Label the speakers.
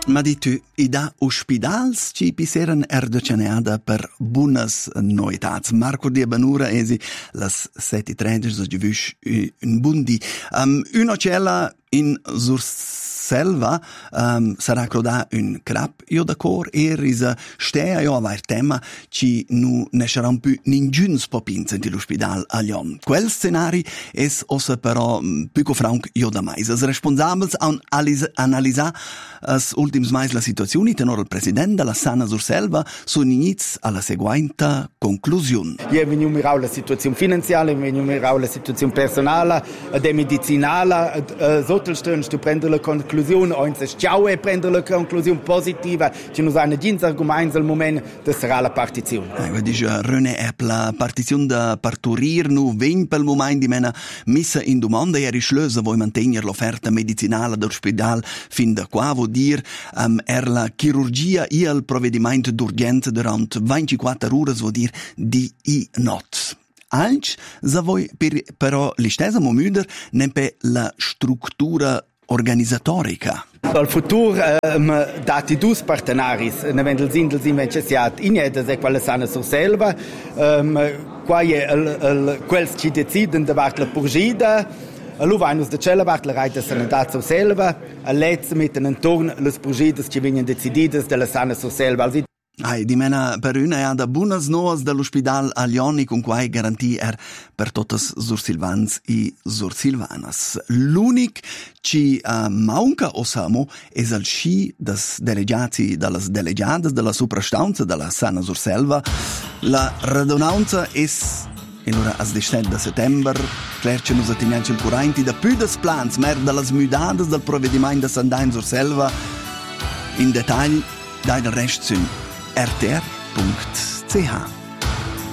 Speaker 1: Ma di tu, i da ospedals ci piseren erdoceneada per buonas noitats. Marco di Banura esi las 7:30 so givisch un bundi. Una cella in Surselva sarà croda un crap io d'accordo risa stea io aver tema ci nu ne saran più ninguns popins in l'ospedal a Lyon. Quel scenari es ossa però più franc io da mais. As responsabels an analisa as ultims mais la situazione tenor il presidente della Sana Surselva sono iniz alla seguente conclusione.
Speaker 2: Io veniamo a mirare la situazione finanziaria, veniamo a mirare la situazione personale, de medicinale, sottelstern tu prendere la conclusione, anzi ciao e prendere la conclusione positiva, ci non hanno già argumenti al momento, che sarà la partizione.
Speaker 1: Dice René Epp, la partizione da parturir nu vegn pel moment di mena missa in domanda e rischlösa vuoi mantenere l'offerta medicinale dell'ospedale fin da qua, vuol dire la chirurgia e il provvedimento d'urgenza durante 24 ore, vuol dire di i not. Anche se voi però l'istesa momento non per la struttura organizzatorica.
Speaker 2: Al futuro dati due partenari, ne vengono zindels invece in è quella Sana Surselva, qua è quels ci decidono di fare la purgida. Allora vanno da cella parte la Reita Sanità Surselva, a let's mettono intorno le purgidas che vengono decidite dalla Sana Surselva.
Speaker 1: Di mena per una e da buonas noas dall'ospedal a Lioni con quai garanti per totes sursilvans e sursilvanas. L'unic ci manca o samo es al sci des delegati dallas delegadas della suprastanza della Sana Surselva. La radunanza es allora as 17 settembre clerce nos attenianci il currenti da più des plans mer dallas mudadas del provvedimento da Sandain Surselva in dettaglio dai del rest rtr.ch